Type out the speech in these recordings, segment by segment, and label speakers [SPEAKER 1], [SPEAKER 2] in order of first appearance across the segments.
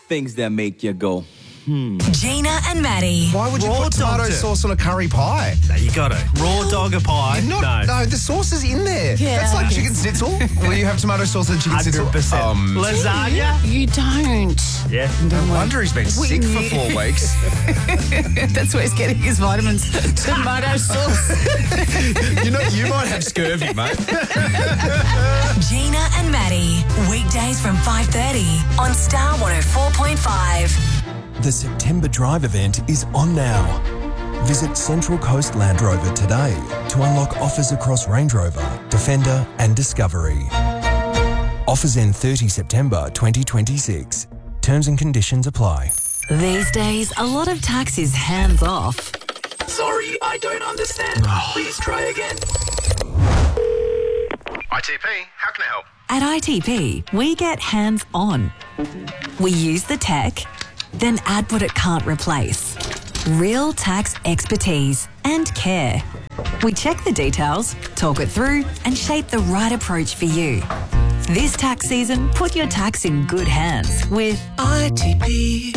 [SPEAKER 1] things that make you go,
[SPEAKER 2] Gina and Maddie.
[SPEAKER 3] Why would you put tomato sauce on a curry pie?
[SPEAKER 4] No, you got to. Raw dogger pie.
[SPEAKER 3] No, the sauce is in there.
[SPEAKER 5] Yeah.
[SPEAKER 3] That's like chicken schnitzel. Will you have tomato sauce and chicken schnitzel?
[SPEAKER 4] 100%. Lasagna?
[SPEAKER 5] You don't.
[SPEAKER 4] Yeah.
[SPEAKER 3] No wonder he's been sick for 4 weeks.
[SPEAKER 5] That's where he's getting his vitamins. Tomato sauce.
[SPEAKER 3] You might have scurvy, mate.
[SPEAKER 2] Gina and Maddie. Weekdays from 5:30 on Star 104.5.
[SPEAKER 6] The September Drive event is on now. Visit Central Coast Land Rover today to unlock offers across Range Rover, Defender and Discovery. Offers end 30 September 2026. Terms and conditions apply.
[SPEAKER 2] These days, a lot of tax is hands off.
[SPEAKER 1] sorry, I don't understand. Please try again.
[SPEAKER 3] ITP, how can I help?
[SPEAKER 2] At ITP, we get hands on. We use the tech, then add what it can't replace. Real tax expertise and care. We check the details, talk it through, and shape the right approach for you. This tax season, put your tax in good hands with ITP.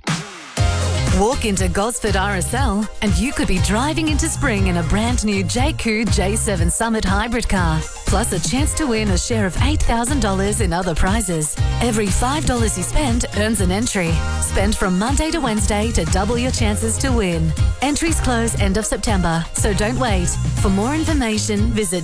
[SPEAKER 2] Walk into Gosford RSL and you could be driving into spring in a brand new JQ J7 Summit hybrid car. Plus a chance to win a share of $8,000 in other prizes. Every $5 you spend earns an entry. Spend from Monday to Wednesday to double your chances to win. Entries close end of September, so don't wait. For more information, visit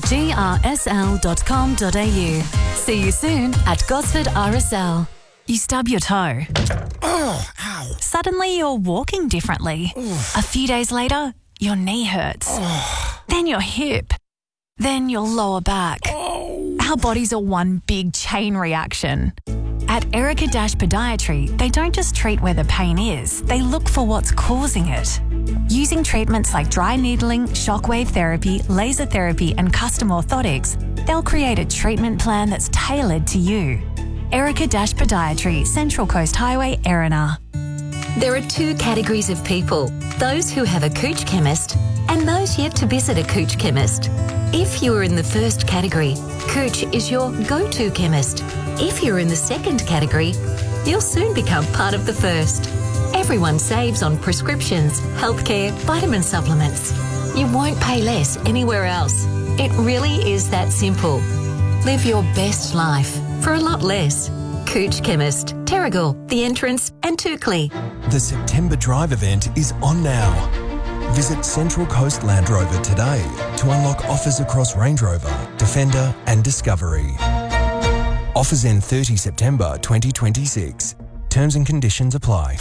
[SPEAKER 2] grsl.com.au. See you soon at Gosford RSL. You stub your toe.
[SPEAKER 3] Oh, ow.
[SPEAKER 2] Suddenly you're walking differently. A few days later, your knee hurts. Then your hip. Then your lower back. Our bodies are one big chain reaction. At Erica Podiatry, they don't just treat where the pain is, they look for what's causing it. Using treatments like dry needling, shockwave therapy, laser therapy and custom orthotics, they'll create a treatment plan that's tailored to you. Erica Podiatry, Central Coast Highway, Erina.
[SPEAKER 7] There are two categories of people, those who have a Cooch chemist and those yet to visit a Cooch chemist. If you are in the first category, Cooch is your go-to chemist. If you're in the second category, you'll soon become part of the first. Everyone saves on prescriptions, healthcare, vitamin supplements. You won't pay less anywhere else. It really is that simple. Live your best life for a lot less. Cooch Chemist, Terrigal, The Entrance and Toukley.
[SPEAKER 6] The September Drive event is on now. Visit Central Coast Land Rover today to unlock offers across Range Rover, Defender and Discovery. Offers end 30 September 2026. Terms and conditions apply.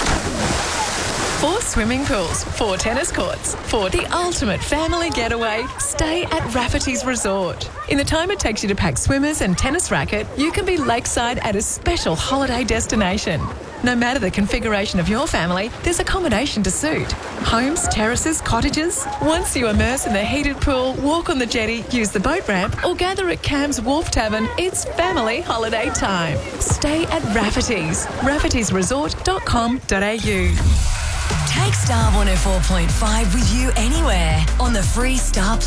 [SPEAKER 8] 4 swimming pools, 4 tennis courts. For the ultimate family getaway, stay at Rafferty's Resort. In the time it takes you to pack swimmers and tennis racket, you can be lakeside at a special holiday destination. No matter the configuration of your family, there's accommodation to suit. Homes, terraces, cottages. Once you immerse in the heated pool, walk on the jetty, use the boat ramp, or gather at Cam's Wharf Tavern, it's family holiday time. Stay at Rafferty's. raffertysresort.com.au.
[SPEAKER 2] Take Star 104.5 with you anywhere on the free Star